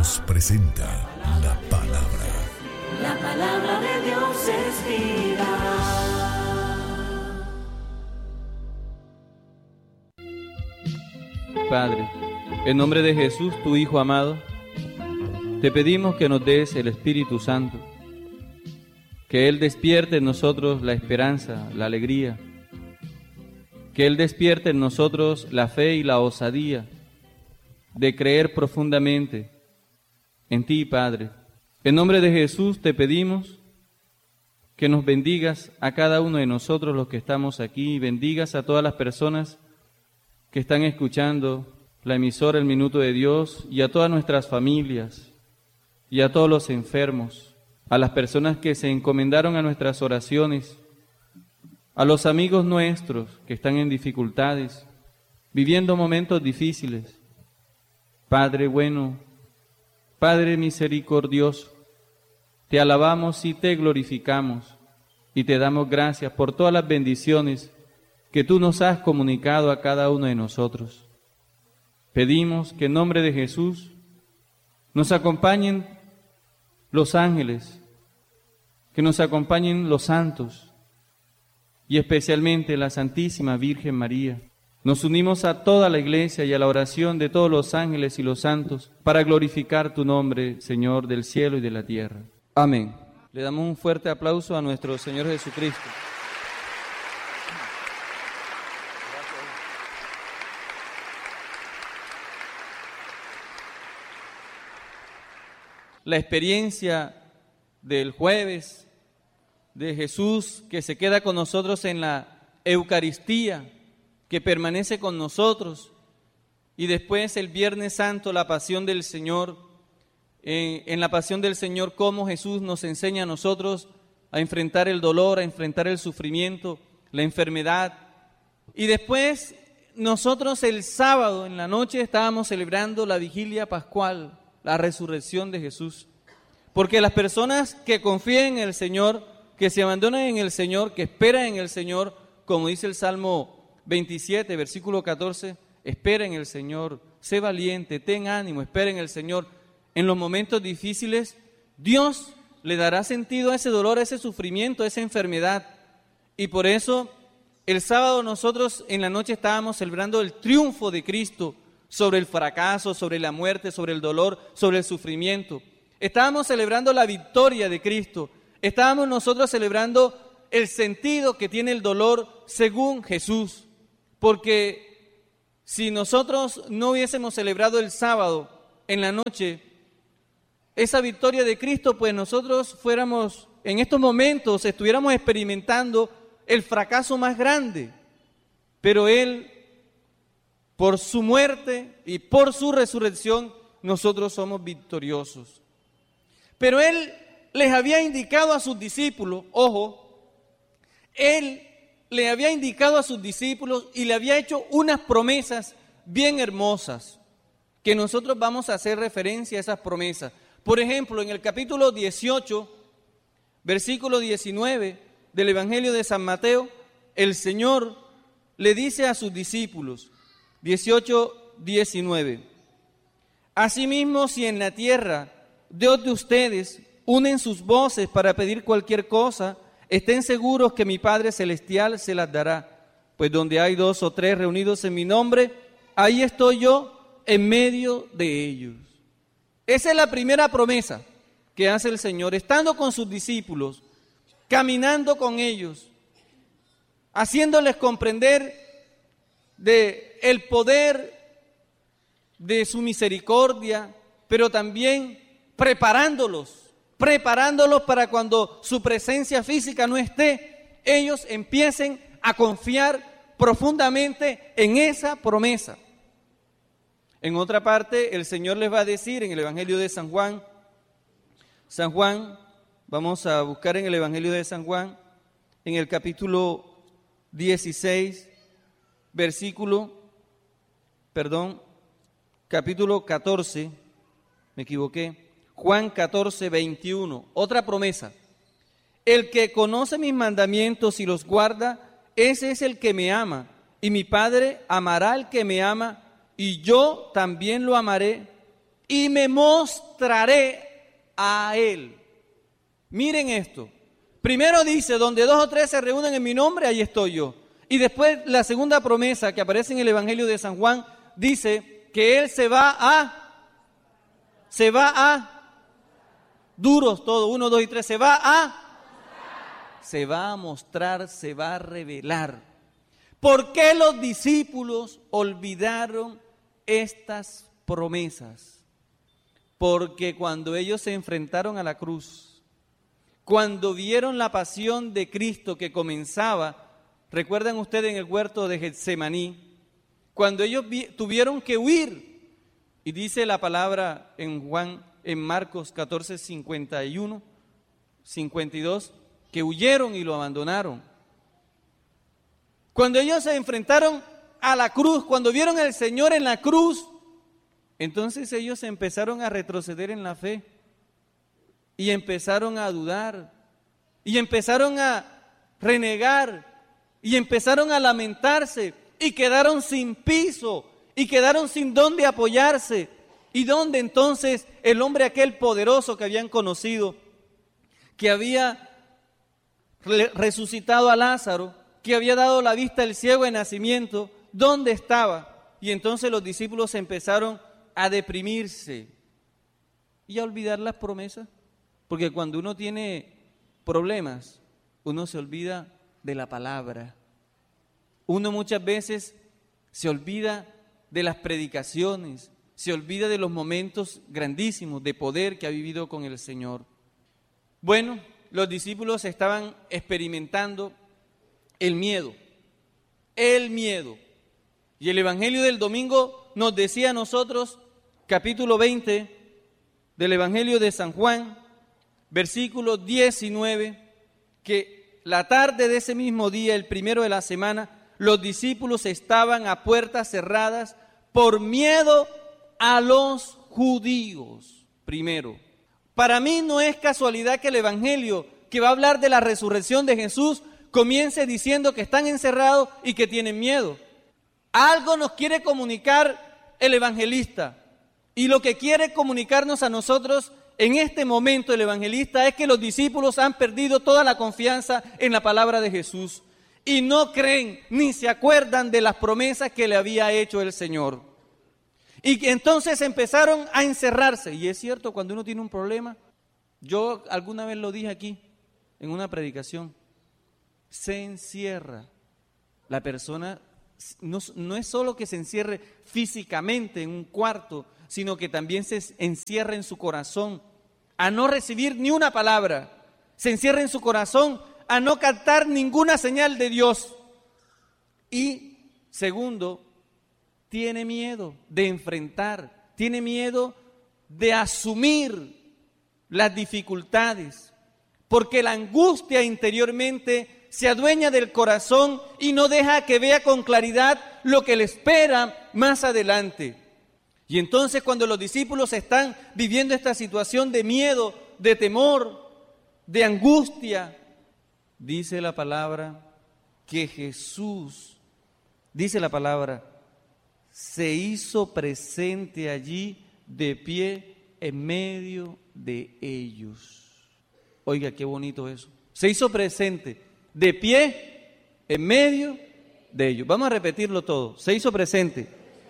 Presenta la palabra. La palabra de Dios es vida. Padre, en nombre de Jesús, tu Hijo amado, te pedimos que nos des el Espíritu Santo, que Él despierte en nosotros la esperanza, la alegría, que Él despierte en nosotros la fe y la osadía de creer profundamente en ti, Padre. En nombre de Jesús te pedimos que nos bendigas a cada uno de nosotros los que estamos aquí, y bendigas a todas las personas que están escuchando la emisora El Minuto de Dios, y a todas nuestras familias, y a todos los enfermos, a las personas que se encomendaron a nuestras oraciones, a los amigos nuestros que están en dificultades, viviendo momentos difíciles. Padre bueno, Padre misericordioso, te alabamos y te glorificamos y te damos gracias por todas las bendiciones que tú nos has comunicado a cada uno de nosotros. Pedimos que en nombre de Jesús nos acompañen los ángeles, que nos acompañen los santos y especialmente la Santísima Virgen María. Nos unimos a toda la Iglesia y a la oración de todos los ángeles y los santos para glorificar tu nombre, Señor del cielo y de la tierra. Amén. Le damos un fuerte aplauso a nuestro Señor Jesucristo. La experiencia del jueves de Jesús que se queda con nosotros en la Eucaristía, que permanece con nosotros, y después el Viernes Santo, la pasión del Señor, en la pasión del Señor, cómo Jesús nos enseña a nosotros a enfrentar el dolor, a enfrentar el sufrimiento, la enfermedad. Y después nosotros el sábado en la noche estábamos celebrando la vigilia pascual, la resurrección de Jesús. Porque las personas que confían en el Señor, que se abandonan en el Señor, que esperan en el Señor, como dice el Salmo 27, versículo 14, espera en el Señor, sé valiente, ten ánimo, espera en el Señor. En los momentos difíciles, Dios le dará sentido a ese dolor, a ese sufrimiento, a esa enfermedad. Y por eso, el sábado nosotros en la noche estábamos celebrando el triunfo de Cristo sobre el fracaso, sobre la muerte, sobre el dolor, sobre el sufrimiento. Estábamos celebrando la victoria de Cristo. Estábamos nosotros celebrando el sentido que tiene el dolor según Jesús. Porque si nosotros no hubiésemos celebrado el sábado en la noche esa victoria de Cristo, pues nosotros fuéramos, en estos momentos, estuviéramos experimentando el fracaso más grande. Pero Él, por su muerte y por su resurrección, nosotros somos victoriosos. Pero Él les había indicado a sus discípulos, ojo, Él le había indicado a sus discípulos y le había hecho unas promesas bien hermosas, que nosotros vamos a hacer referencia a esas promesas. Por ejemplo, en el capítulo 18, versículo 19 del Evangelio de San Mateo, el Señor le dice a sus discípulos, 18:19, asimismo, si en la tierra Dios de ustedes unen sus voces para pedir cualquier cosa, estén seguros que mi Padre Celestial se las dará, pues donde hay 2 o 3 reunidos en mi nombre, ahí estoy yo en medio de ellos. Esa es la primera promesa que hace el Señor, estando con sus discípulos, caminando con ellos, haciéndoles comprender de el poder de su misericordia, pero también preparándolos para cuando su presencia física no esté, ellos empiecen a confiar profundamente en esa promesa. En otra parte, el Señor les va a decir en el Evangelio de San Juan, vamos a buscar en el Evangelio de San Juan, en el capítulo 16, capítulo 14, me equivoqué, Juan 14, 21, otra promesa. El que conoce mis mandamientos y los guarda, ese es el que me ama, y mi Padre amará al que me ama, y yo también lo amaré y me mostraré a Él. Miren esto. Primero dice, donde 2 o 3 se reúnen en mi nombre, ahí estoy yo. Y después la segunda promesa que aparece en el Evangelio de San Juan, dice que Él se va a, duros todo, 1, 2 y 3, se va a mostrar, se va a revelar. ¿Por qué los discípulos olvidaron estas promesas? Porque cuando ellos se enfrentaron a la cruz, cuando vieron la pasión de Cristo que comenzaba, recuerdan ustedes en el huerto de Getsemaní, cuando ellos tuvieron que huir, y dice la palabra en Marcos 14, 51, 52, que huyeron y lo abandonaron. Cuando ellos se enfrentaron a la cruz, cuando vieron al Señor en la cruz, entonces ellos empezaron a retroceder en la fe y empezaron a dudar y empezaron a renegar y empezaron a lamentarse y quedaron sin piso y quedaron sin dónde apoyarse. Y dónde entonces el hombre aquel poderoso que habían conocido, que había resucitado a Lázaro, que había dado la vista al ciego de nacimiento, ¿dónde estaba? Y entonces los discípulos empezaron a deprimirse y a olvidar las promesas, porque cuando uno tiene problemas, uno se olvida de la palabra. Uno muchas veces se olvida de las predicaciones, se olvida de los momentos grandísimos de poder que ha vivido con el Señor. Bueno, los discípulos estaban experimentando el miedo. Y el Evangelio del domingo nos decía a nosotros, capítulo 20 del Evangelio de San Juan, versículo 19, que la tarde de ese mismo día, el primero de la semana, los discípulos estaban a puertas cerradas por miedo a los judíos. Primero, para mí no es casualidad que el Evangelio, que va a hablar de la resurrección de Jesús, comience diciendo que están encerrados y que tienen miedo. Algo nos quiere comunicar el evangelista, y lo que quiere comunicarnos a nosotros en este momento el evangelista es que los discípulos han perdido toda la confianza en la palabra de Jesús y no creen ni se acuerdan de las promesas que le había hecho el Señor. Y que entonces empezaron a encerrarse. Y es cierto, cuando uno tiene un problema, yo alguna vez lo dije aquí en una predicación, se encierra. La persona no es solo que se encierre físicamente en un cuarto, sino que también se encierra en su corazón a no recibir ni una palabra. Se encierra en su corazón a no captar ninguna señal de Dios. Y segundo, tiene miedo de enfrentar, tiene miedo de asumir las dificultades, porque la angustia interiormente se adueña del corazón y no deja que vea con claridad lo que le espera más adelante. Y entonces cuando los discípulos están viviendo esta situación de miedo, de temor, de angustia, dice la palabra que Jesús, dice la palabra, se hizo presente allí de pie en medio de ellos. Oiga, qué bonito eso. Se hizo presente de pie en medio de ellos. Vamos a repetirlo todo. Se hizo presente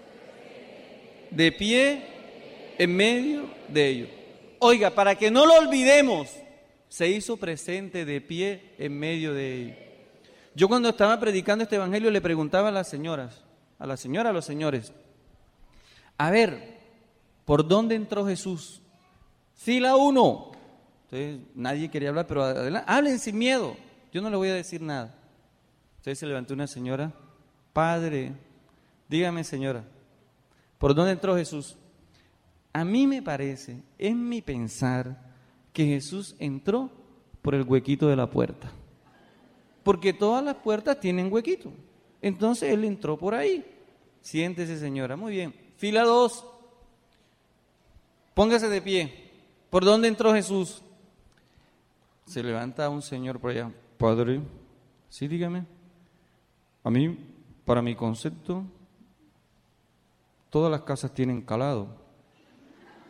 de pie en medio de ellos. Oiga, para que no lo olvidemos, se hizo presente de pie en medio de ellos. Yo cuando estaba predicando este evangelio le preguntaba a las señoras, a la señora, a los señores, a ver, ¿por dónde entró Jesús? Fila 1. Entonces nadie quería hablar, pero adelante, hablen sin miedo. Yo no le voy a decir nada. Entonces se levantó una señora, padre, dígame señora, ¿por dónde entró Jesús? A mí me parece, en mi pensar, que Jesús entró por el huequito de la puerta. Porque todas las puertas tienen huequito. Entonces Él entró por ahí. Siéntese señora, muy bien. Fila 2, póngase de pie. ¿Por dónde entró Jesús? Se levanta un señor por allá. Padre, sí, dígame. A mí, para mi concepto, todas las casas tienen calado.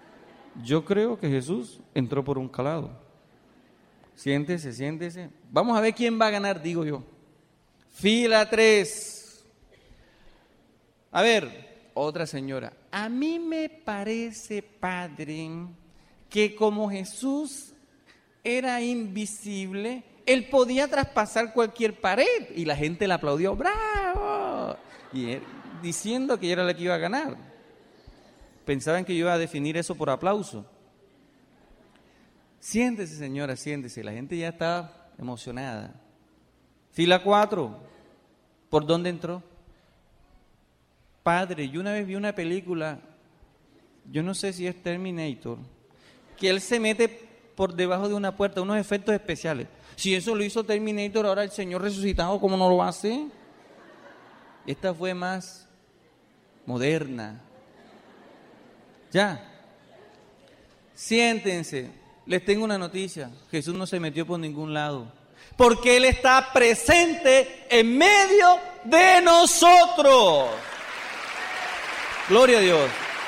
Yo creo que Jesús entró por un calado. Siéntese, siéntese. Vamos a ver quién va a ganar, digo yo. Fila 3. A ver, otra señora. A mí me parece, padre, que como Jesús era invisible, él podía traspasar cualquier pared. Y la gente le aplaudió, ¡bravo! Y él, diciendo que yo era la que iba a ganar. Pensaban que yo iba a definir eso por aplauso. Siéntese, señora, siéntese. La gente ya está emocionada. Fila 4. ¿Por dónde entró? Padre, yo una vez vi una película, yo no sé si es Terminator, que él se mete por debajo de una puerta, unos efectos especiales. Si eso lo hizo Terminator, ahora el Señor resucitado, ¿cómo no lo hace? Esta fue más moderna. Ya. Siéntense. Les tengo una noticia. Jesús no se metió por ningún lado. Porque Él está presente en medio de nosotros. Gloria a Dios.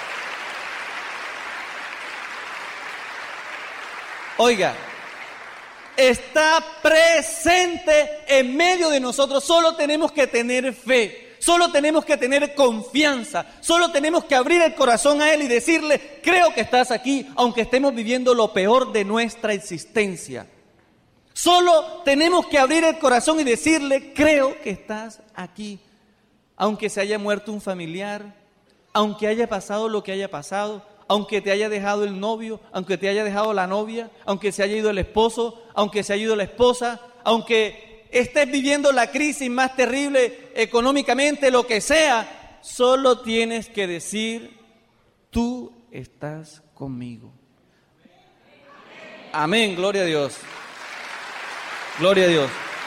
Oiga, está presente en medio de nosotros. Solo tenemos que tener fe. Solo tenemos que tener confianza, solo tenemos que abrir el corazón a Él y decirle, creo que estás aquí, aunque estemos viviendo lo peor de nuestra existencia. Solo tenemos que abrir el corazón y decirle, creo que estás aquí, aunque se haya muerto un familiar, aunque haya pasado lo que haya pasado, aunque te haya dejado el novio, aunque te haya dejado la novia, aunque se haya ido el esposo, aunque se haya ido la esposa, aunque estés viviendo la crisis más terrible económicamente, lo que sea, solo tienes que decir, tú estás conmigo. Amén, gloria a Dios. Gloria a Dios.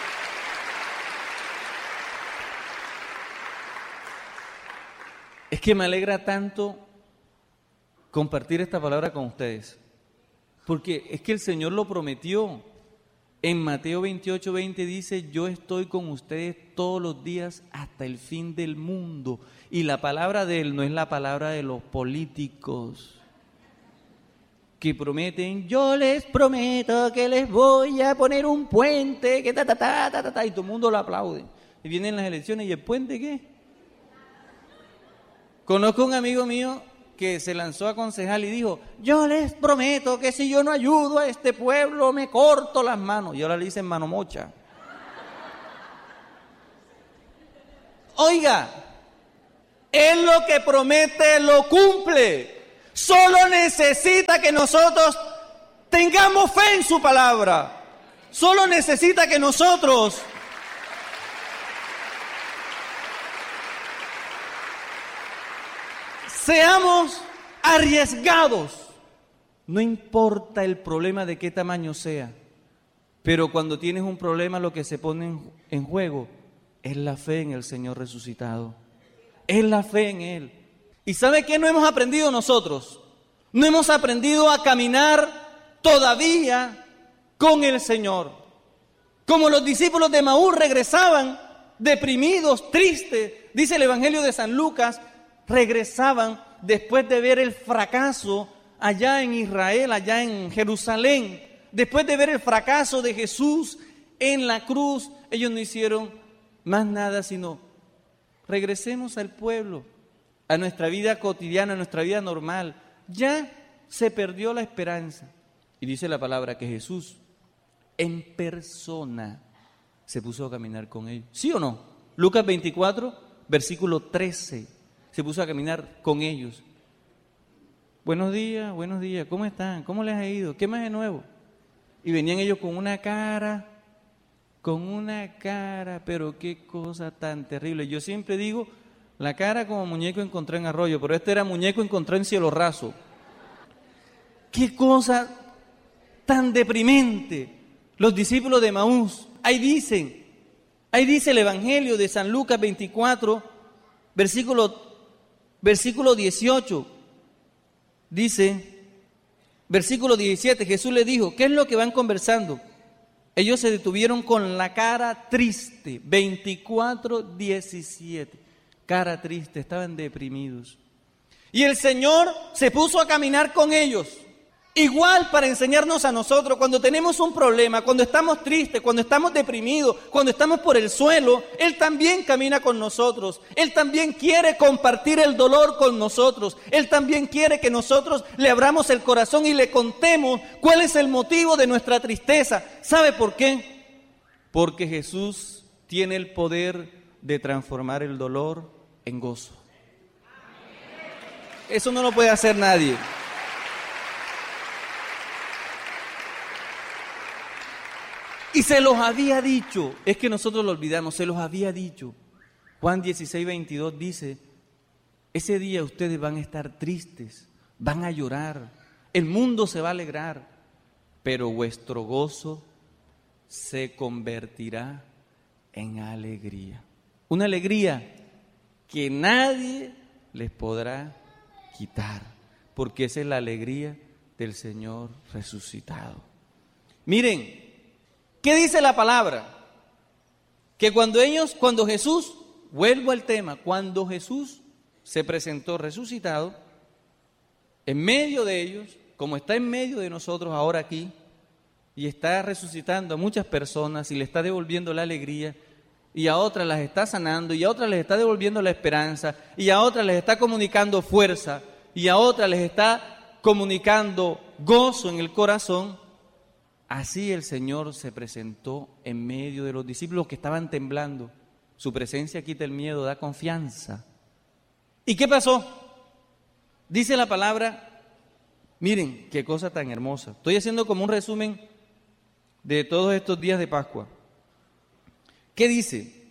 Es que me alegra tanto compartir esta palabra con ustedes, porque es que el Señor lo prometió. En Mateo 28:20 dice, yo estoy con ustedes todos los días hasta el fin del mundo. Y la palabra de Él no es la palabra de los políticos que prometen, yo les prometo que les voy a poner un puente, que y todo el mundo lo aplaude. Y vienen las elecciones, ¿y el puente qué? Conozco un amigo mío que se lanzó a concejal y dijo, yo les prometo que si yo no ayudo a este pueblo me corto las manos. Y ahora le dicen mano mocha. Oiga, Él lo que promete lo cumple. Solo necesita que nosotros tengamos fe en su palabra. Solo necesita que nosotros seamos arriesgados. No importa el problema de qué tamaño sea, pero cuando tienes un problema lo que se pone en juego es la fe en el Señor resucitado. Es la fe en Él. ¿Y sabe qué no hemos aprendido nosotros? No hemos aprendido a caminar todavía con el Señor. Como los discípulos de Emaús regresaban deprimidos, tristes, dice el Evangelio de San Lucas, regresaban después de ver el fracaso allá en Israel, allá en Jerusalén. Después de ver el fracaso de Jesús en la cruz, ellos no hicieron más nada sino regresemos al pueblo, a nuestra vida cotidiana, a nuestra vida normal. Ya se perdió la esperanza. Y dice la palabra que Jesús en persona se puso a caminar con ellos. ¿Sí o no? Lucas 24, versículo 13. Se puso a caminar con ellos. Buenos días, ¿cómo están? ¿Cómo les ha ido? ¿Qué más de nuevo? Y venían ellos con una cara, pero qué cosa tan terrible. Yo siempre digo, la cara como muñeco encontré en arroyo, pero este era muñeco encontré en cielo raso. Qué cosa tan deprimente. Los discípulos de Emaús, ahí dice el Evangelio de San Lucas 24, versículo 18, dice, versículo 17, Jesús le dijo, ¿qué es lo que van conversando? Ellos se detuvieron con la cara triste, 24:17, cara triste, estaban deprimidos. Y el Señor se puso a caminar con ellos. Igual para enseñarnos a nosotros, cuando tenemos un problema, cuando estamos tristes, cuando estamos deprimidos, cuando estamos por el suelo, Él también camina con nosotros. Él también quiere compartir el dolor con nosotros. Él también quiere que nosotros le abramos el corazón y le contemos cuál es el motivo de nuestra tristeza. ¿Sabe por qué? Porque Jesús tiene el poder de transformar el dolor en gozo. Eso no lo puede hacer nadie. Y se los había dicho, es que nosotros lo olvidamos, se los había dicho. Juan 16:22 dice, ese día ustedes van a estar tristes, van a llorar, el mundo se va a alegrar, pero vuestro gozo se convertirá en alegría. Una alegría que nadie les podrá quitar, porque esa es la alegría del Señor resucitado. Miren, ¿qué dice la palabra? Que cuando Jesús, vuelvo al tema, cuando Jesús se presentó resucitado, en medio de ellos, como está en medio de nosotros ahora aquí, y está resucitando a muchas personas y le está devolviendo la alegría, y a otras las está sanando, y a otras les está devolviendo la esperanza, y a otras les está comunicando fuerza, y a otras les está comunicando gozo en el corazón. Así el Señor se presentó en medio de los discípulos que estaban temblando. Su presencia quita el miedo, da confianza. ¿Y qué pasó? Dice la palabra, miren qué cosa tan hermosa. Estoy haciendo como un resumen de todos estos días de Pascua. ¿Qué dice?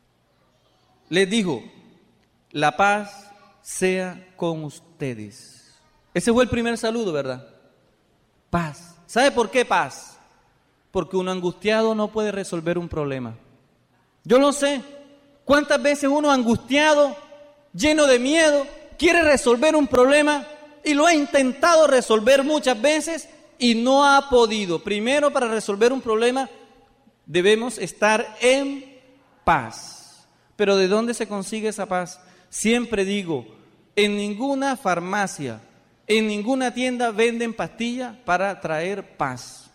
Les dijo, la paz sea con ustedes. Ese fue el primer saludo, ¿verdad? Paz. ¿Sabe por qué paz? Porque uno angustiado no puede resolver un problema. Yo lo sé. ¿Cuántas veces uno angustiado, lleno de miedo, quiere resolver un problema y lo ha intentado resolver muchas veces y no ha podido? Primero, para resolver un problema debemos estar en paz. Pero ¿de dónde se consigue esa paz? Siempre digo, en ninguna farmacia, en ninguna tienda venden pastillas para traer paz.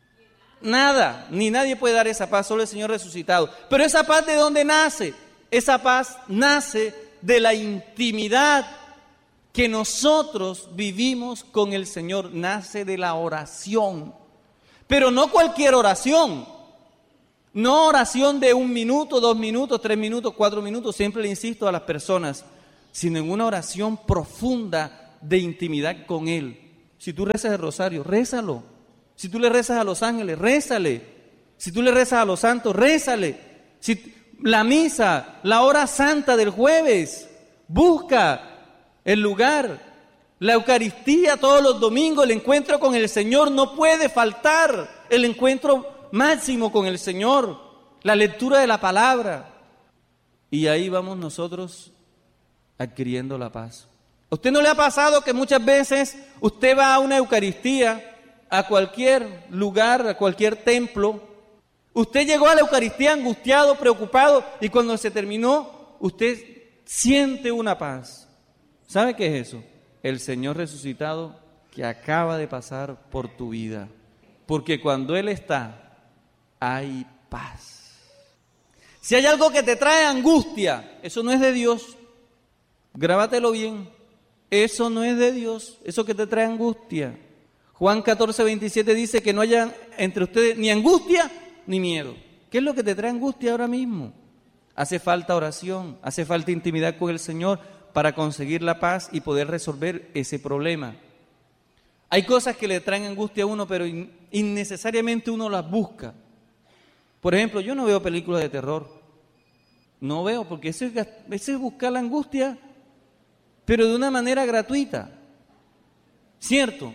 Nada, ni nadie puede dar esa paz, solo el Señor resucitado. Pero esa paz, ¿de dónde nace? Esa paz nace de la intimidad que nosotros vivimos con el Señor, nace de la oración. Pero no cualquier oración, no oración de 1 minuto, 2 minutos, 3 minutos, 4 minutos, siempre le insisto a las personas, sino en una oración profunda de intimidad con Él. Si tú rezas el rosario, rézalo. Si tú le rezas a los ángeles, rézale. Si tú le rezas a los santos, rézale. Si la misa, la hora santa del jueves, busca el lugar. La Eucaristía todos los domingos, el encuentro con el Señor, no puede faltar el encuentro máximo con el Señor, la lectura de la palabra. Y ahí vamos nosotros adquiriendo la paz. ¿A usted no le ha pasado que muchas veces usted va a una Eucaristía, a cualquier lugar, a cualquier templo? Usted llegó a la Eucaristía angustiado, preocupado, y cuando se terminó, usted siente una paz. ¿Sabe qué es eso? El Señor resucitado que acaba de pasar por tu vida. Porque cuando Él está, hay paz. Si hay algo que te trae angustia, eso no es de Dios. Grábatelo bien. Eso no es de Dios, eso que te trae angustia. Juan 14:27 dice que no haya entre ustedes ni angustia ni miedo. ¿Qué es lo que te trae angustia ahora mismo? Hace falta oración, hace falta intimidad con el Señor para conseguir la paz y poder resolver ese problema. Hay cosas que le traen angustia a uno, pero innecesariamente uno las busca. Por ejemplo, yo no veo películas de terror. No veo, porque eso es buscar la angustia, pero de una manera gratuita. ¿Cierto?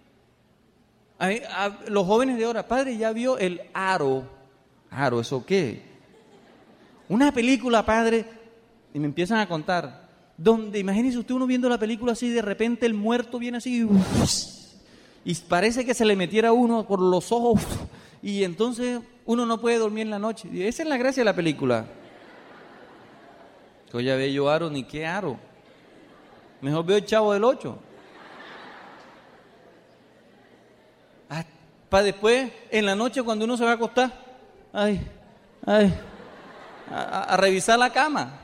A los jóvenes de ahora, padre, ya vio el Aro. ¿Aro, eso qué? Una película, padre, y me empiezan a contar, donde, imagínese usted uno viendo la película así, de repente el muerto viene así, y parece que se le metiera uno por los ojos, y entonces uno no puede dormir en la noche. Y esa es la gracia de la película. Que ya veo yo Aro, ni qué Aro. Mejor veo el Chavo del 8. para después, en la noche cuando uno se va a acostar, a revisar la cama.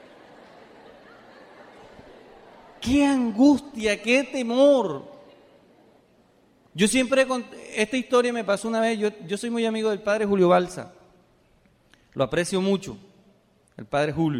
¡Qué angustia, qué temor! Yo siempre, esta historia me pasó una vez, yo soy muy amigo del padre Julio Balsa, lo aprecio mucho, el padre Julio.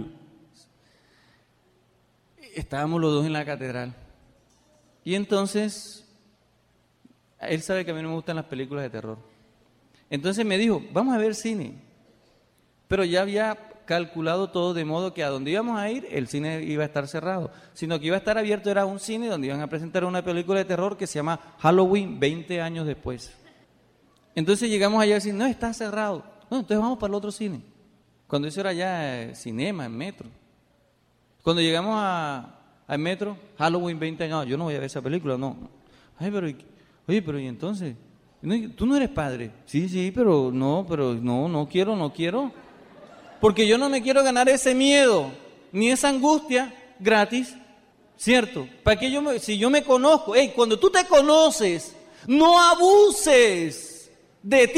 Estábamos los dos en la catedral y entonces, él sabe que a mí no me gustan las películas de terror. Entonces me dijo, vamos a ver cine, pero ya había calculado todo de modo que a donde íbamos a ir el cine iba a estar cerrado, sino que iba a estar abierto, era un cine donde iban a presentar una película de terror que se llama Halloween 20 años después. Entonces llegamos allá y decimos, no, está cerrado. No, entonces vamos para el otro cine. Cuando eso era ya cinema, en metro. Cuando llegamos al metro, Halloween 20 años, yo no voy a ver esa película, no. Pero ¿y entonces? ¿Tú no eres padre? Sí, pero no quiero. Porque yo no me quiero ganar ese miedo, ni esa angustia gratis, ¿cierto? ¿Para qué si yo me conozco? Cuando tú te conoces, no abuses de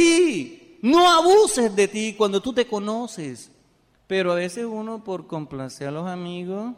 ti cuando tú te conoces. Pero a veces uno, por complacer a los amigos,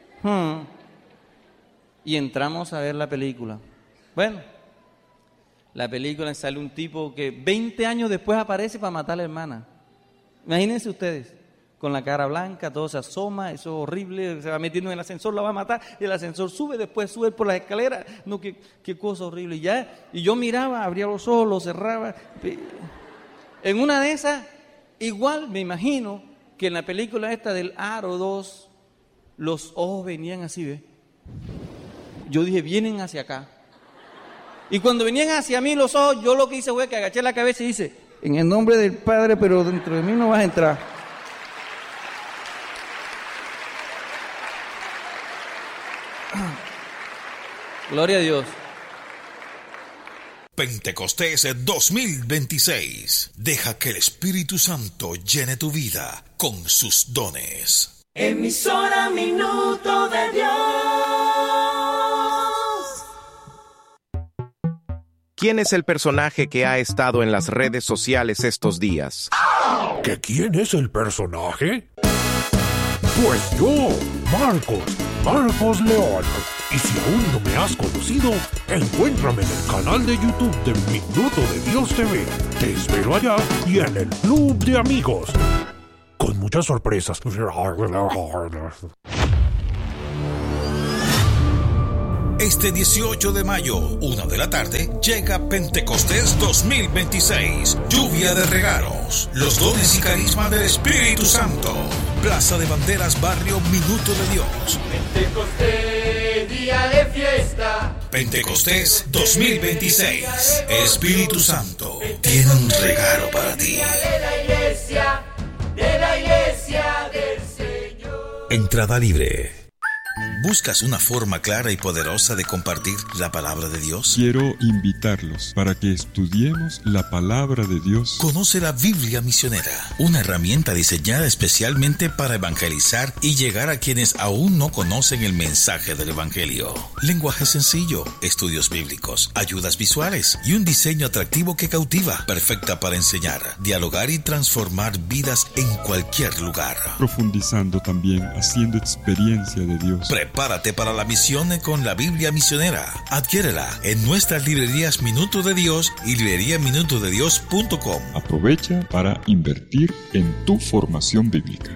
y entramos a ver la película. Bueno, la película sale un tipo que 20 años después aparece para matar a la hermana. Imagínense ustedes, con la cara blanca, todo se asoma, eso es horrible, se va metiendo en el ascensor, la va a matar, y el ascensor sube, después sube por las escaleras, no, qué cosa horrible, y yo miraba, abría los ojos, los cerraba, en una de esas, igual me imagino que en la película esta del Aro 2, los ojos venían así, ¿ves? Yo dije, vienen hacia acá, y cuando venían hacia mí los ojos, yo lo que hice fue que agaché la cabeza y hice, en el nombre del Padre, pero dentro de mí no vas a entrar. Gloria a Dios. Pentecostés 2026. Deja que el Espíritu Santo llene tu vida con sus dones. Emisora Minuto de Dios. ¿Quién es el personaje que ha estado en las redes sociales estos días? ¿Que quién es el personaje? Pues yo, Marcos León. Y si aún no me has conocido, encuéntrame en el canal de YouTube de Minuto de Dios TV. Te espero allá y en el Club de Amigos. Con muchas sorpresas. Este 18 de mayo, 1 de la tarde, llega Pentecostés 2026. Lluvia de regalos, los dones y carisma del Espíritu Santo. Plaza de Banderas, Barrio Minuto de Dios. Pentecostés, día de fiesta. Pentecostés 2026. Espíritu Santo tiene un regalo para ti. De la iglesia del Señor. Entrada libre. ¿Buscas una forma clara y poderosa de compartir la palabra de Dios? Quiero invitarlos para que estudiemos la palabra de Dios. Conoce la Biblia Misionera, una herramienta diseñada especialmente para evangelizar y llegar a quienes aún no conocen el mensaje del Evangelio. Lenguaje sencillo, estudios bíblicos, ayudas visuales y un diseño atractivo que cautiva, perfecta para enseñar, dialogar y transformar vidas en cualquier lugar. Profundizando también, haciendo experiencia de Dios. Prepárate para la misión con la Biblia Misionera. Adquiérela en nuestras librerías Minuto de Dios y libreriaminutodedios.com. Aprovecha para invertir en tu formación bíblica.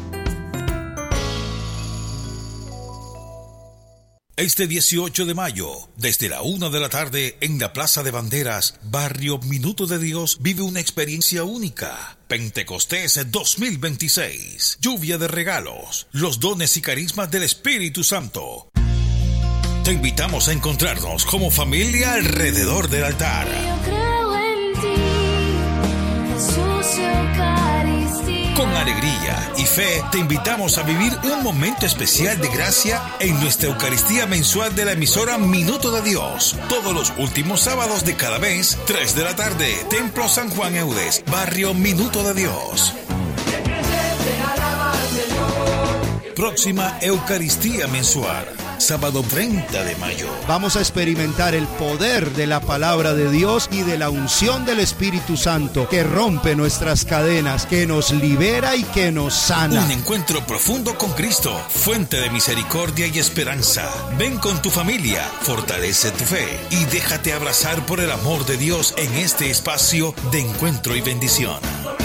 Este 18 de mayo, desde la 1 de la tarde, en la Plaza de Banderas, Barrio Minuto de Dios, vive una experiencia única. Pentecostés 2026. Lluvia de regalos, los dones y carismas del Espíritu Santo. Te invitamos a encontrarnos como familia alrededor del altar. Yo creo en ti, Jesús Eucaristía. Con alegría y fe te invitamos a vivir un momento especial de gracia en nuestra Eucaristía mensual de la emisora Minuto de Dios. Todos los últimos sábados de cada mes, 3 de la tarde, Templo San Juan Eudes, Barrio Minuto de Dios. Próxima Eucaristía mensual. sábado 30 de mayo. Vamos a experimentar el poder de la palabra de Dios y de la unción del Espíritu Santo que rompe nuestras cadenas, que nos libera y que nos sana. Un encuentro profundo con Cristo, fuente de misericordia y esperanza. Ven con tu familia, fortalece tu fe y déjate abrazar por el amor de Dios en este espacio de encuentro y bendición.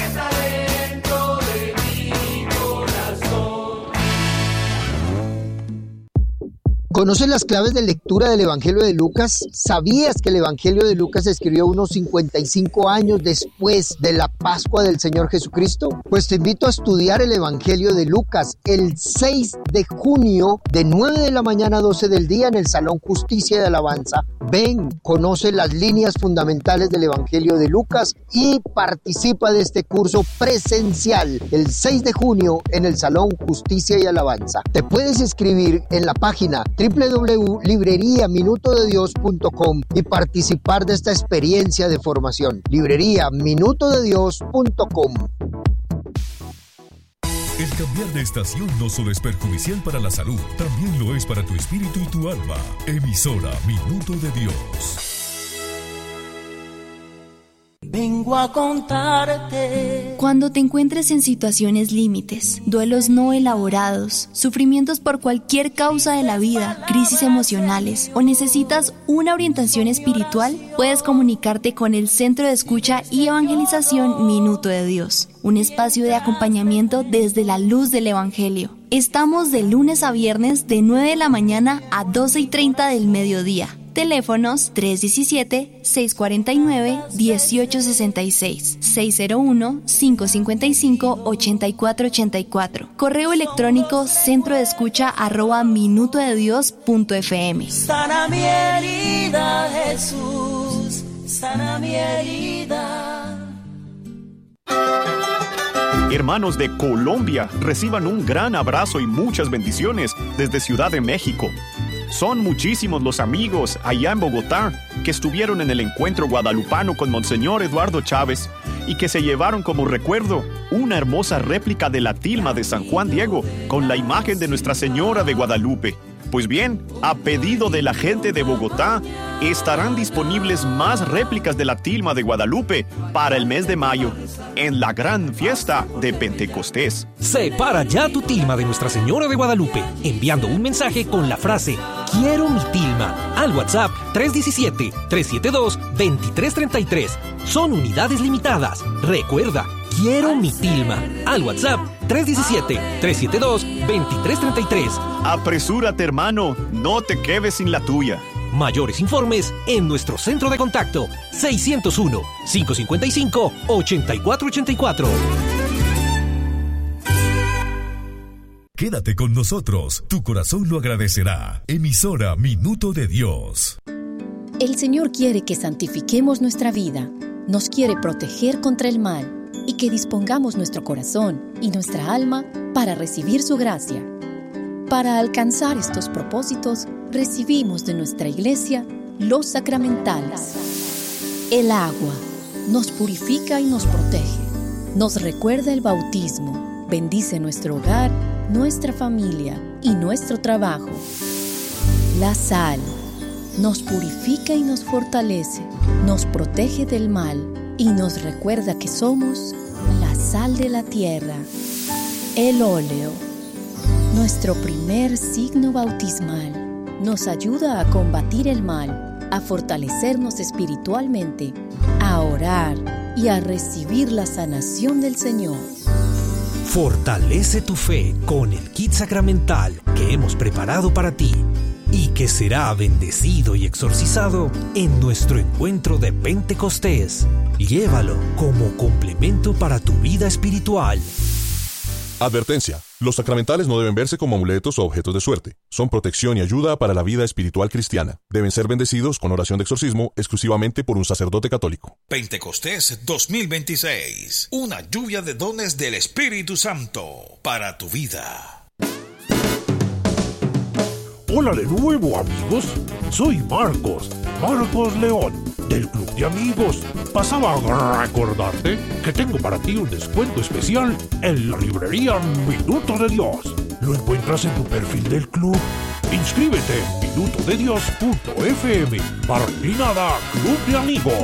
¿Conoces las claves de lectura del Evangelio de Lucas? ¿Sabías que el Evangelio de Lucas se escribió unos 55 años después de la Pascua del Señor Jesucristo? Pues te invito a estudiar el Evangelio de Lucas el 6 de junio de 9 de la mañana a 12 del día en el Salón Justicia y Alabanza. Ven, conoce las líneas fundamentales del Evangelio de Lucas y participa de este curso presencial el 6 de junio en el Salón Justicia y Alabanza. Te puedes inscribir en la página www.libreriaminutodedios.com y participar de esta experiencia de formación. libreriaminutodedios.com. El cambiar de estación no solo es perjudicial para la salud, también lo es para tu espíritu y tu alma. Emisora Minuto de Dios. Vengo a contarte. Cuando te encuentres en situaciones límites, duelos no elaborados, sufrimientos por cualquier causa de la vida, crisis emocionales o necesitas una orientación espiritual, puedes comunicarte con el Centro de Escucha y Evangelización Minuto de Dios, un espacio de acompañamiento desde la luz del Evangelio. Estamos de lunes a viernes de 9 de la mañana a 12:30 del mediodía. Teléfonos 317-649-1866, 601-555-8484. Correo electrónico centrodeescucha@minutodedios.fm. Sana mi herida, Jesús, sana mi herida. Hermanos de Colombia, reciban un gran abrazo y muchas bendiciones desde Ciudad de México. Son muchísimos los amigos allá en Bogotá que estuvieron en el encuentro guadalupano con Monseñor Eduardo Chávez y que se llevaron como recuerdo una hermosa réplica de la tilma de San Juan Diego con la imagen de Nuestra Señora de Guadalupe. Pues bien, a pedido de la gente de Bogotá, estarán disponibles más réplicas de la tilma de Guadalupe para el mes de mayo, en la gran fiesta de Pentecostés. Separa ya tu tilma de Nuestra Señora de Guadalupe, enviando un mensaje con la frase "Quiero mi tilma" al WhatsApp 317-372-2333. Son unidades limitadas. Recuerda, "Quiero mi tilma" al WhatsApp 317-372-2333. Apresúrate, hermano, no te quedes sin la tuya. Mayores informes en nuestro centro de contacto 601-555-8484. Quédate con nosotros, tu corazón lo agradecerá. Emisora Minuto de Dios. El Señor quiere que santifiquemos nuestra vida, nos quiere proteger contra el mal y que dispongamos nuestro corazón y nuestra alma para recibir su gracia. Para alcanzar estos propósitos, recibimos de nuestra iglesia los sacramentales. El agua nos purifica y nos protege, nos recuerda el bautismo, bendice nuestro hogar, nuestra familia y nuestro trabajo. La sal nos purifica y nos fortalece, nos protege del mal y nos recuerda que somos la sal de la tierra. El óleo, nuestro primer signo bautismal, nos ayuda a combatir el mal, a fortalecernos espiritualmente, a orar y a recibir la sanación del Señor. Fortalece tu fe con el kit sacramental que hemos preparado para ti y que será bendecido y exorcizado en nuestro encuentro de Pentecostés. Llévalo como complemento para tu vida espiritual. Advertencia: los sacramentales no deben verse como amuletos o objetos de suerte. Son protección y ayuda para la vida espiritual cristiana. Deben ser bendecidos con oración de exorcismo exclusivamente por un sacerdote católico. Pentecostés 2026. Una lluvia de dones del Espíritu Santo para tu vida. Hola de nuevo, amigos. Soy Marcos León, del Club de Amigos. Pasaba a recordarte que tengo para ti un descuento especial en la librería Minuto de Dios. Lo encuentras en tu perfil del club. Inscríbete en minutodedios.fm. Martinada Club de Amigos.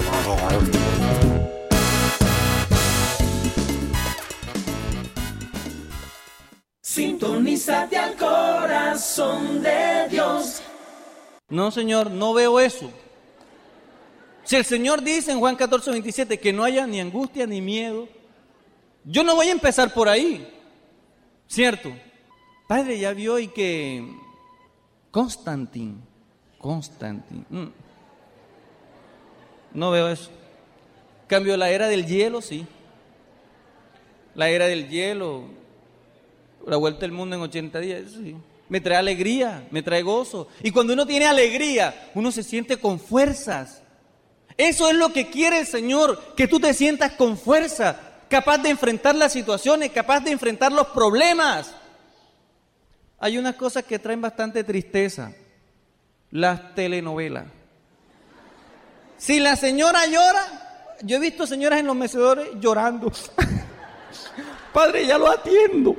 Sintonízate al corazón de Dios. No, Señor, no veo eso. Si el Señor dice en Juan 14:27 que no haya ni angustia ni miedo, yo no voy a empezar por ahí, ¿cierto? Padre, ya vio y que Constantine, no veo eso. Cambio, la era del hielo, sí. La era del hielo, la vuelta del mundo en 80 días, sí. Me trae alegría, me trae gozo. Y cuando uno tiene alegría, uno se siente con fuerzas. Eso es lo que quiere el Señor, que tú te sientas con fuerza, capaz de enfrentar las situaciones, capaz de enfrentar los problemas. Hay unas cosas que traen bastante tristeza. Las telenovelas. Si la señora llora, yo he visto señoras en los mecedores llorando. Padre, ya lo atiendo.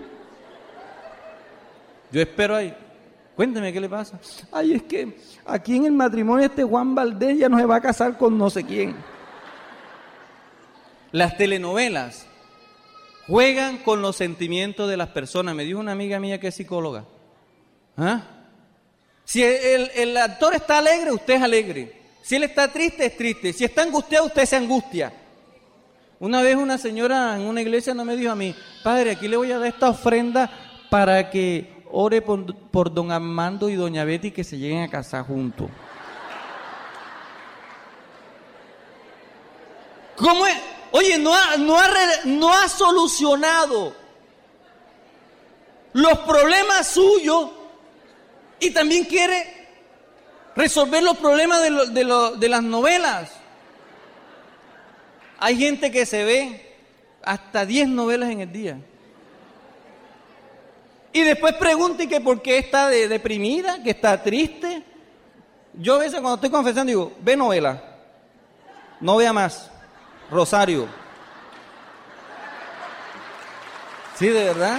Yo espero ahí. Cuénteme qué le pasa. Ay, es que aquí en el matrimonio Juan Valdés ya no se va a casar con no sé quién. Las telenovelas juegan con los sentimientos de las personas. Me dijo una amiga mía que es psicóloga. ¿Ah? Si el actor está alegre, usted es alegre. Si él está triste, es triste. Si está angustiado, usted se angustia. Una vez una señora en una iglesia no me dijo a mí: padre, aquí le voy a dar esta ofrenda para que ore por don Armando y doña Betty que se lleguen a casar juntos. ¿Cómo es? Oye, no ha solucionado los problemas suyos y también quiere resolver los problemas de las novelas. Hay gente que se ve hasta 10 novelas en el día. Y después pregunta que por qué está deprimida, que está triste. Yo a veces cuando estoy confesando digo: ve novela, no vea más. Rosario. Sí, de verdad.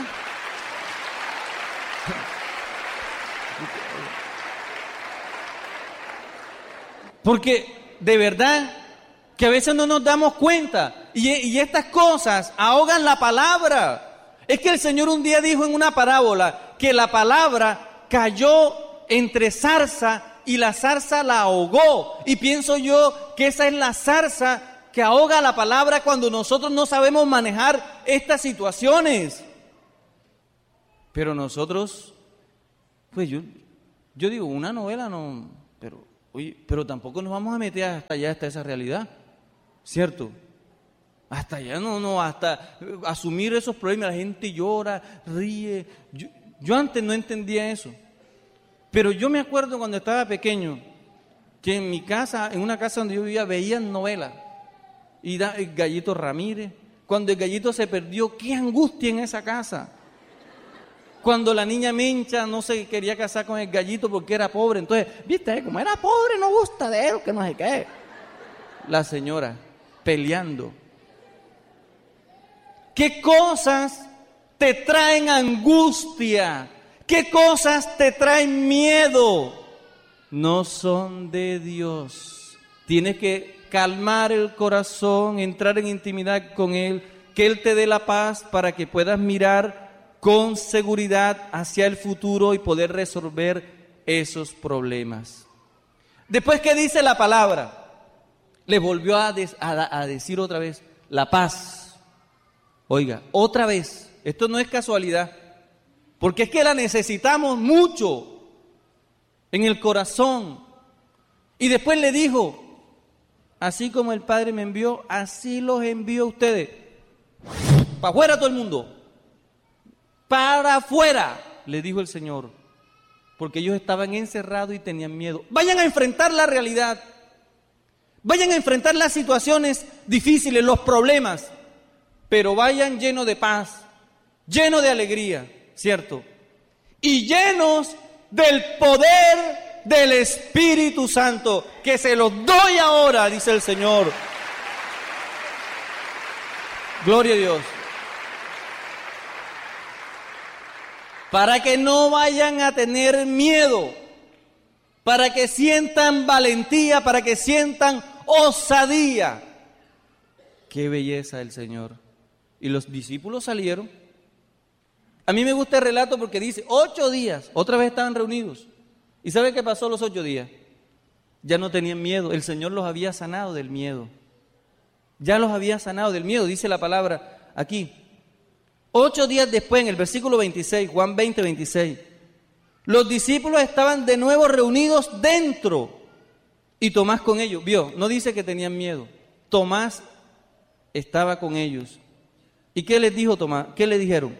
Porque de verdad que a veces no nos damos cuenta y estas cosas ahogan la palabra. Es que el Señor un día dijo en una parábola que la palabra cayó entre zarza y la zarza la ahogó. Y pienso yo que esa es la zarza que ahoga la palabra cuando nosotros no sabemos manejar estas situaciones. Pero nosotros, pues yo digo, una novela no, pero tampoco nos vamos a meter hasta allá, hasta esa realidad, ¿cierto? Hasta allá no, hasta asumir esos problemas, la gente llora, ríe. Yo antes no entendía eso, pero yo me acuerdo cuando estaba pequeño, que en mi casa, en una casa donde yo vivía, veían novelas. Y el Gallito Ramírez, cuando el Gallito se perdió, qué angustia en esa casa. Cuando la niña Mencha no se quería casar con el Gallito porque era pobre, entonces, viste, como era pobre, no gusta de él, que no sé qué. La señora peleando. ¿Qué cosas te traen angustia? ¿Qué cosas te traen miedo? No son de Dios. Tienes que calmar el corazón, entrar en intimidad con Él, que Él te dé la paz para que puedas mirar con seguridad hacia el futuro y poder resolver esos problemas. Después que dice la palabra, le volvió a decir otra vez, la paz. Oiga, otra vez, esto no es casualidad, porque es que la necesitamos mucho en el corazón. Y después le dijo: así como el Padre me envió, así los envío a ustedes. Para afuera todo el mundo. Para afuera, le dijo el Señor. Porque ellos estaban encerrados y tenían miedo. Vayan a enfrentar la realidad. Vayan a enfrentar las situaciones difíciles, los problemas. Pero vayan llenos de paz, llenos de alegría, ¿cierto? Y llenos del poder del Espíritu Santo, que se los doy ahora, dice el Señor. Gloria a Dios. para que no vayan a tener miedo, para que sientan valentía, para que sientan osadía. Qué belleza del Señor. Y los discípulos salieron. A mí me gusta el relato porque dice, 8 días, otra vez estaban reunidos. ¿Y sabe qué pasó los 8 días? Ya no tenían miedo, el Señor los había sanado del miedo. Ya los había sanado del miedo, dice la palabra aquí. 8 días después, en el versículo 26, Juan 20, 26, los discípulos estaban de nuevo reunidos dentro y Tomás con ellos. Vio, no dice que tenían miedo. Tomás estaba con ellos. ¿Y qué les dijo Tomás? ¿Qué le dijeron?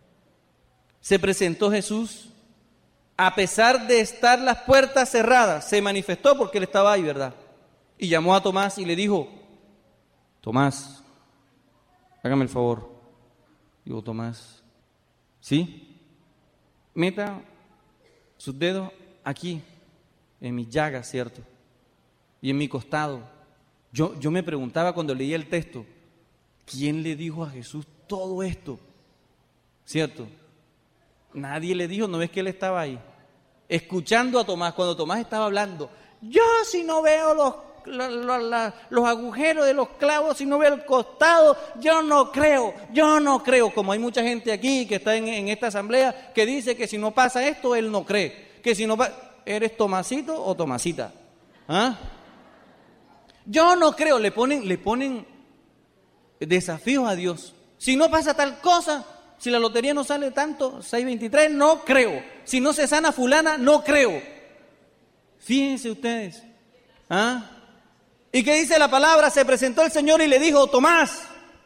Se presentó Jesús, a pesar de estar las puertas cerradas, se manifestó porque él estaba ahí, ¿verdad? Y llamó a Tomás y le dijo, Tomás, hágame el favor. Digo, Tomás, ¿sí? Meta sus dedos aquí, en mis llagas, ¿cierto? Y en mi costado. Yo me preguntaba cuando leía el texto, ¿quién le dijo a Jesús todo esto? ¿Cierto? Nadie le dijo, ¿no ves que él estaba ahí? Escuchando a Tomás, cuando Tomás estaba hablando, yo si no veo los agujeros de los clavos, si no veo el costado, yo no creo. Como hay mucha gente aquí que está en esta asamblea que dice que si no pasa esto, él no cree. Que si no ¿eres Tomasito o Tomasita? ¿Ah? Yo no creo, le ponen desafíos a Dios. Si no pasa tal cosa, si la lotería no sale tanto, 623, no creo. Si no se sana fulana, no creo. Fíjense ustedes. ¿Ah? ¿Y qué dice la palabra? Se presentó el Señor y le dijo, Tomás,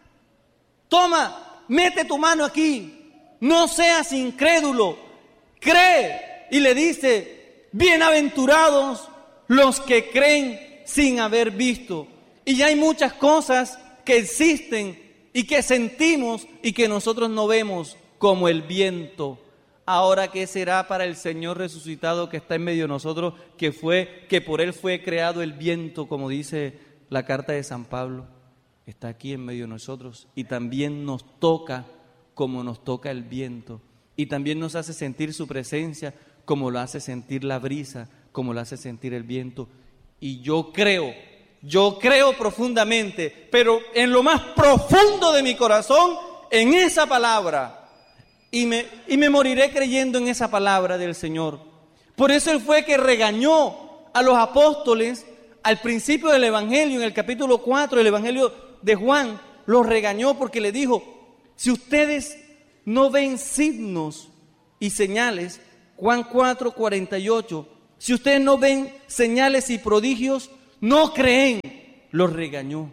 toma, mete tu mano aquí. No seas incrédulo, cree. Y le dice, bienaventurados los que creen sin haber visto. Y ya hay muchas cosas que existen y que sentimos y que nosotros no vemos, como el viento. Ahora, ¿qué será para el Señor resucitado que está en medio de nosotros, que por Él fue creado el viento, como dice la carta de San Pablo? Está aquí en medio de nosotros y también nos toca como nos toca el viento. Y también nos hace sentir su presencia como lo hace sentir la brisa, como lo hace sentir el viento. Y yo creo profundamente, pero en lo más profundo de mi corazón, en esa palabra. Y me moriré creyendo en esa palabra del Señor. Por eso Él fue que regañó a los apóstoles al principio del Evangelio, en el capítulo 4 del Evangelio de Juan. Los regañó porque le dijo, si ustedes no ven signos y señales, Juan 4, 48, si ustedes no ven señales y prodigios, no creen. Los regañó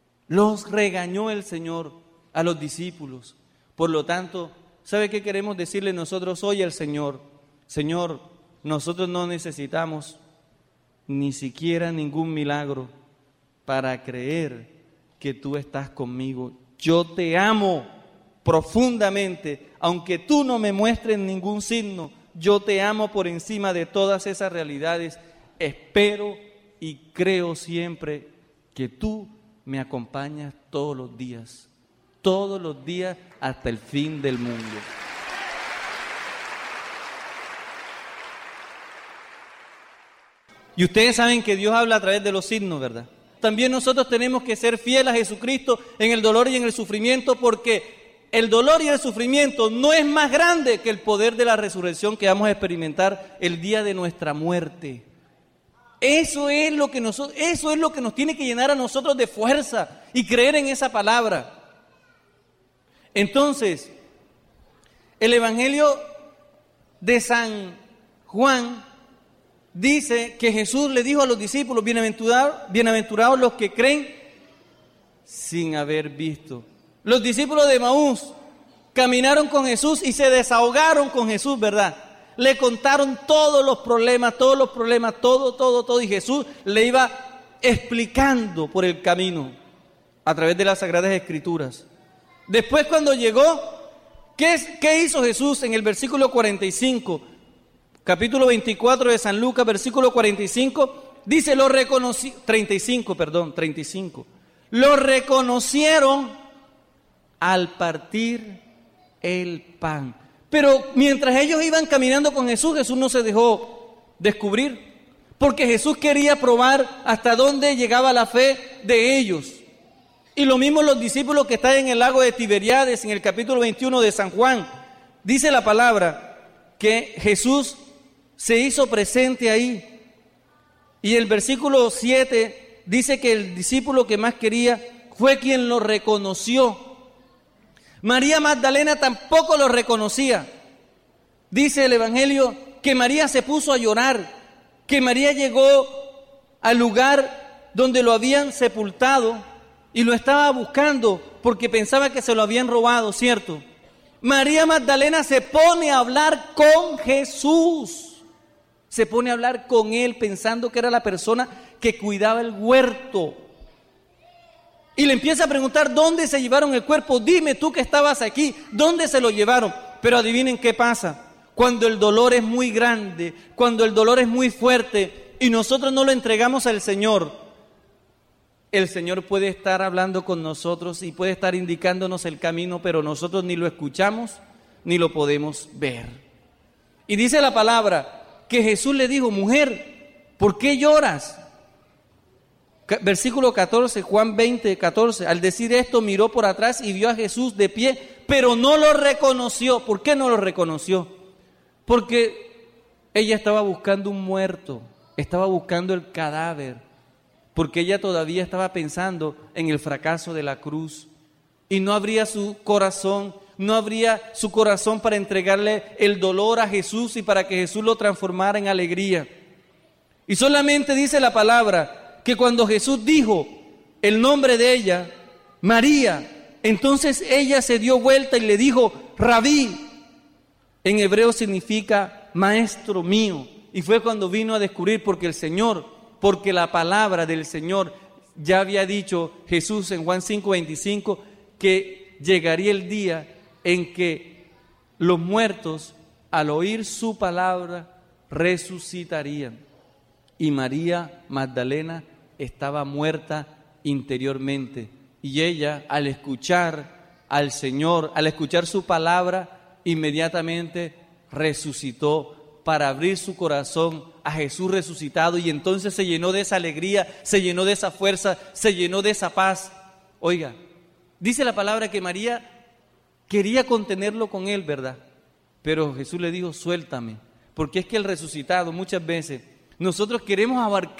el Señor a los discípulos. Por lo tanto, ¿sabe qué queremos decirle nosotros hoy al Señor? Señor, nosotros no necesitamos ni siquiera ningún milagro para creer que tú estás conmigo. Yo te amo profundamente, aunque tú no me muestres ningún signo, yo te amo por encima de todas esas realidades. Espero y creo siempre que tú me acompañas todos los días hasta el fin del mundo. Y ustedes saben que Dios habla a través de los signos, ¿verdad? También nosotros tenemos que ser fieles a Jesucristo en el dolor y en el sufrimiento, porque el dolor y el sufrimiento no es más grande que el poder de la resurrección que vamos a experimentar el día de nuestra muerte. Eso es lo que nos tiene que llenar a nosotros de fuerza y creer en esa palabra. Entonces, el Evangelio de San Juan dice que Jesús le dijo a los discípulos, bienaventurados los que creen sin haber visto. Los discípulos de Emaús caminaron con Jesús y se desahogaron con Jesús, ¿verdad? Le contaron todos los problemas, todo, y Jesús le iba explicando por el camino a través de las Sagradas Escrituras. Después, cuando llegó, ¿qué hizo Jesús en el versículo 45? Capítulo 24 de San Lucas, versículo 45, dice, 35. Lo reconocieron al partir el pan. Pero mientras ellos iban caminando con Jesús, Jesús no se dejó descubrir, porque Jesús quería probar hasta dónde llegaba la fe de ellos. Y lo mismo los discípulos que están en el lago de Tiberíades, en el capítulo 21 de San Juan. Dice la palabra que Jesús se hizo presente ahí. Y el versículo 7 dice que el discípulo que más quería fue quien lo reconoció. María Magdalena tampoco lo reconocía. Dice el Evangelio que María se puso a llorar, que María llegó al lugar donde lo habían sepultado y lo estaba buscando porque pensaba que se lo habían robado, ¿cierto? María Magdalena se pone a hablar con Jesús, se pone a hablar con él pensando que era la persona que cuidaba el huerto. Y le empieza a preguntar, ¿dónde se llevaron el cuerpo? Dime tú que estabas aquí, ¿dónde se lo llevaron? Pero adivinen qué pasa. Cuando el dolor es muy grande, cuando el dolor es muy fuerte y nosotros no lo entregamos al Señor, el Señor puede estar hablando con nosotros y puede estar indicándonos el camino, pero nosotros ni lo escuchamos ni lo podemos ver. Y dice la palabra que Jesús le dijo, mujer, ¿por qué lloras? Versículo 14, Juan 20, 14. Al decir esto, miró por atrás y vio a Jesús de pie, pero no lo reconoció. ¿Por qué no lo reconoció? Porque ella estaba buscando un muerto, estaba buscando el cadáver, porque ella todavía estaba pensando en el fracaso de la cruz. Y no abría su corazón, para entregarle el dolor a Jesús y para que Jesús lo transformara en alegría. Y solamente dice la palabra que cuando Jesús dijo el nombre de ella, María, entonces ella se dio vuelta y le dijo, Rabí, en hebreo significa maestro mío. Y fue cuando vino a descubrir porque la palabra del Señor ya había dicho Jesús en Juan 5:25, que llegaría el día en que los muertos, al oír su palabra, resucitarían. Y María Magdalena estaba muerta interiormente. Y ella, al escuchar al Señor, al escuchar su palabra, inmediatamente resucitó para abrir su corazón a Jesús resucitado. Y entonces se llenó de esa alegría, se llenó de esa fuerza, se llenó de esa paz. Oiga, dice la palabra que María quería contenerlo con él, ¿verdad? Pero Jesús le dijo, suéltame. Porque es que el resucitado muchas veces nosotros queremos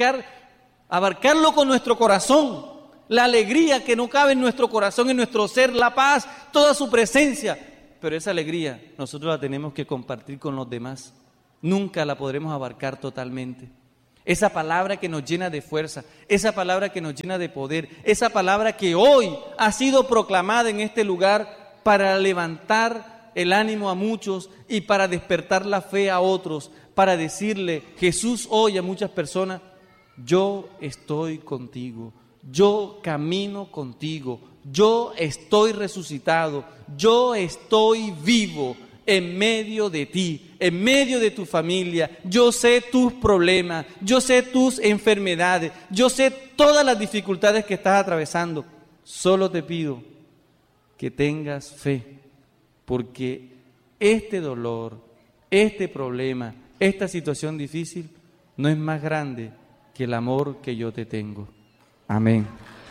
abarcarlo con nuestro corazón, la alegría que no cabe en nuestro corazón, en nuestro ser, la paz, toda su presencia. Pero esa alegría nosotros la tenemos que compartir con los demás. Nunca la podremos abarcar totalmente. Esa palabra que nos llena de fuerza, esa palabra que nos llena de poder, esa palabra que hoy ha sido proclamada en este lugar para levantar el ánimo a muchos y para despertar la fe a otros, para decirle Jesús hoy a muchas personas, yo estoy contigo, yo camino contigo, yo estoy resucitado, yo estoy vivo en medio de ti, en medio de tu familia. Yo sé tus problemas, yo sé tus enfermedades, yo sé todas las dificultades que estás atravesando. Solo te pido que tengas fe, porque este dolor, este problema, esta situación difícil no es más grande que el amor que yo te tengo. Amén.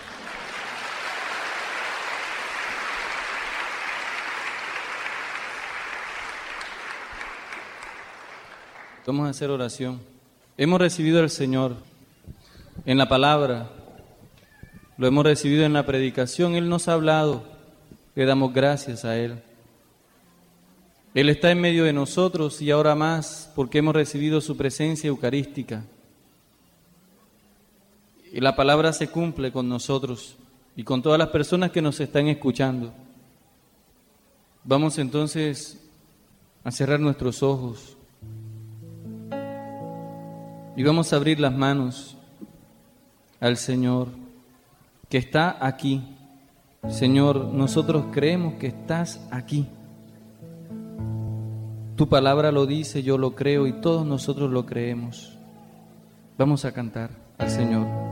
Vamos a hacer oración. Hemos recibido al Señor en la palabra, lo hemos recibido en la predicación, Él nos ha hablado, le damos gracias a Él. Él está en medio de nosotros y ahora más porque hemos recibido su presencia eucarística. Y la palabra se cumple con nosotros y con todas las personas que nos están escuchando. Vamos entonces a cerrar nuestros ojos y vamos a abrir las manos al Señor que está aquí. Señor, nosotros creemos que estás aquí. Tu palabra lo dice, yo lo creo y todos nosotros lo creemos. Vamos a cantar al Señor.